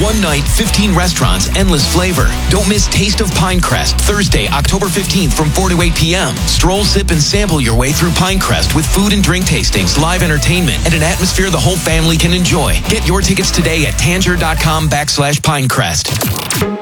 One night, 15 restaurants, endless flavor. Don't miss Taste of Pinecrest, Thursday, October 15th from 4 to 8 p.m. Stroll, sip, and sample your way through Pinecrest with food and drink tastings, live entertainment, and an atmosphere the whole family can enjoy. Get your tickets today at Tanger.com/Pinecrest.